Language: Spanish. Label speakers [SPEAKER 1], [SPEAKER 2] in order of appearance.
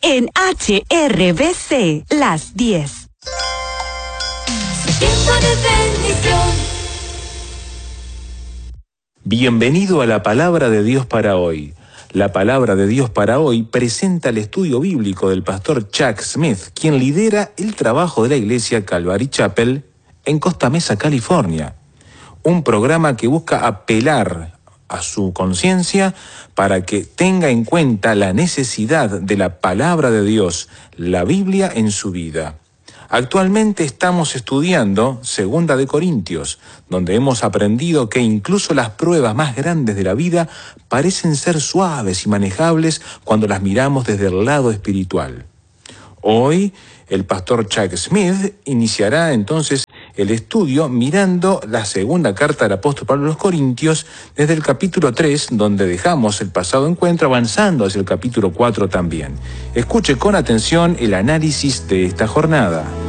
[SPEAKER 1] en HRBC, las 10.
[SPEAKER 2] Tiempo de bendición.
[SPEAKER 3] Bienvenido a la Palabra de Dios para hoy. La Palabra de Dios para hoy presenta el estudio bíblico del pastor Chuck Smith, quien lidera el trabajo de la iglesia Calvary Chapel en Costa Mesa, California. Un programa que busca apelar a su conciencia para que tenga en cuenta la necesidad de la Palabra de Dios, la Biblia, en su vida. Actualmente estamos estudiando 2 de Corintios, donde hemos aprendido que incluso las pruebas más grandes de la vida parecen ser suaves y manejables cuando las miramos desde el lado espiritual. Hoy, el pastor Chuck Smith iniciará entonces el estudio mirando la 2 carta del apóstol Pablo a los Corintios desde el capítulo 3, donde dejamos el pasado encuentro, avanzando hacia el capítulo 4 también. Escuche con atención el análisis de esta jornada.